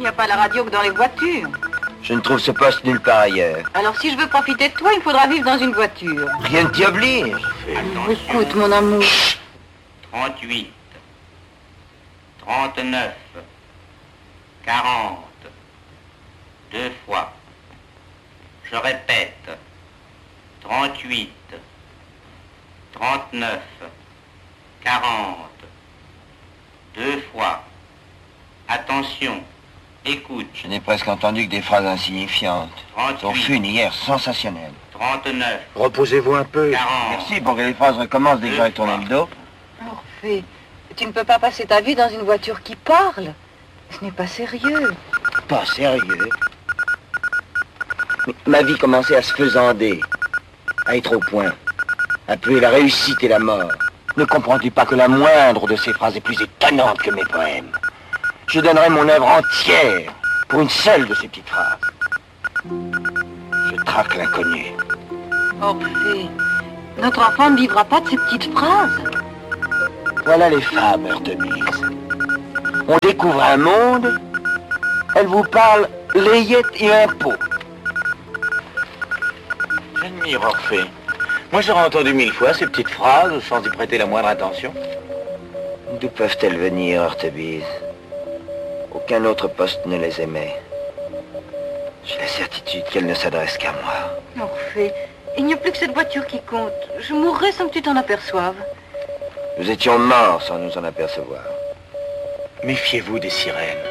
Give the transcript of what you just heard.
n'y a pas la radio que dans les voitures. Je ne trouve ce poste nulle part ailleurs. Alors si je veux profiter de toi, il faudra vivre dans une voiture. Rien ne t'y oblige. Écoute, mon amour. 38, 39, 40, 2 fois. Je répète, 38, 39, 40, 2 fois. Attention, écoute. Je n'ai presque entendu que des phrases insignifiantes. 38, Ton fune hier, sensationnel. 39, Reposez-vous un peu. 40. Merci pour que les phrases recommencent dès que j'aurai tourné le dos. Orphée, tu ne peux pas passer ta vie dans une voiture qui parle. Ce n'est pas sérieux. Pas sérieux. Mais ma vie commençait à se faisander, à être au point, à puer la réussite et la mort. Ne comprends-tu pas que la moindre de ces phrases est plus étonnante que mes poèmes? Je donnerais mon œuvre entière pour une seule de ces petites phrases. Je traque l'inconnu. Orphée, notre enfant ne vivra pas de ces petites phrases. Voilà les fables, Artemise. On découvre un monde, elle vous parle layette et impôts. J'admire Orphée. Moi, j'aurais entendu 1000 fois ces petites phrases sans y prêter la moindre attention. D'où peuvent-elles venir, Artebise? Aucun autre poste ne les aimait. J'ai la certitude qu'elles ne s'adressent qu'à moi. Orphée, il n'y a plus que cette voiture qui compte. Je mourrai sans que tu t'en aperçoives. Nous étions morts sans nous en apercevoir. Méfiez-vous des sirènes.